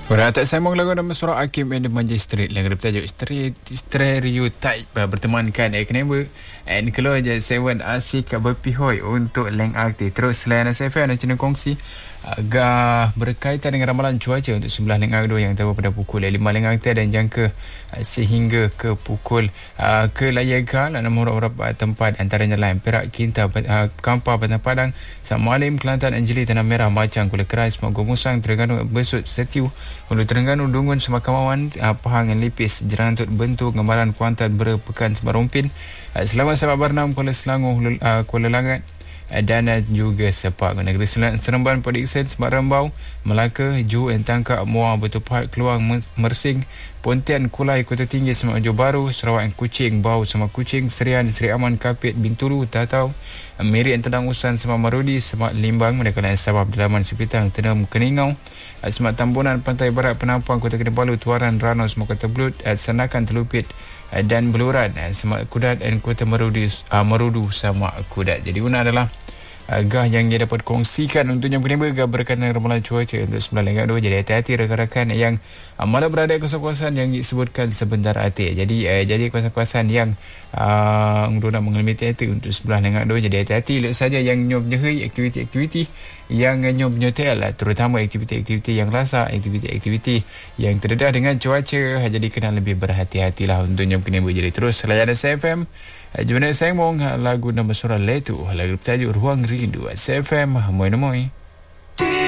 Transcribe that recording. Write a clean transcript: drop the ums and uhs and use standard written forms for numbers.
Tak sambung lagu nama surah Hakim and the Manja Street. Lagu bertajuk Stereotype bertemankan Kenapa and keluar je 7 Asyik berpihoi untuk Leng Akti. Terus selain SFM dan channel kongsi agak berkaitan dengan ramalan cuaca untuk sebelah Leng Akti yang terdapat pada pukul 5 Leng Akti dan jangka sehingga ke pukul ke Layaga dalam beberapa tempat antaranya lain Perak, Kinta, Kampar, Batang Padang, Samalim, Kelantan, Anjeli, Tanah Merah, Macang, Kuala Keras, Magor Musang, Terengganu, Besut, Setiu, Hulu Terengganu, Dungun, Semakamawan, Pahang dan Lipis, Jerangan Tut Bentu, Gambaran, Kuantan, Berpekan, Sebarumpin, Selamat Sabak Barnam, Kuala Selangor, Kuala Langat dan juga Sepak. Negeri Seremban, Port Dickson, Semak Rembau, Melaka, Johor dan Tangkak, Muar, Batu Pahat, Keluang, Mersing, Pontian, Kulai, Kota Tinggi, Semak Johor Bahru, Sarawak dan Kuching, Bau, Semak Kuching, Serian, Seri Aman, Kapit, Bintulu, Tatau, Merik dan Tendang Usan, Semak Marudi, Semak Limbang, mereka lain Sabah, Abdulaman, Sipitang, Tenam, Keningau, Semak Tambunan, Pantai Barat, Penampang, Kota Kinabalu, Tuaran, Ranau, Semak Kota Belut, Sanakan, Telupit dan Beluran, Semak Kudat dan Kota Merudu, Semak Kudat. Jadi guna adalah agah yang dia dapat kongsikan untuk yang penimba agah berkaitan dengan ramalan cuaca untuk sebelah Leng Akti. Jadi hati-hati rakan-rakan yang malah berada di kawasan yang disebutkan sebentar hati. Jadi kawasan yang nak mengalami hati untuk sebelah Leng Akti. Jadi hati-hati lek saja yang nyop nyehai aktiviti-aktiviti yang nyop nyotel, terutama aktiviti-aktiviti yang rasa, aktiviti-aktiviti yang terdedah dengan cuaca. Jadi kena lebih berhati-hatilah untuk yang penimba. Jadi terus layan SFM. Jom nak sambung lagu nama surah Letu, lagu bertajuk Ruang Rindu. SFM, moi.